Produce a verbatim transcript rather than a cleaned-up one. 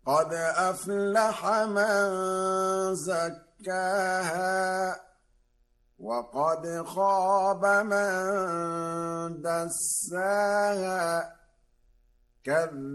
قد أفلح من زكاها وقد خاب من دساها. كذب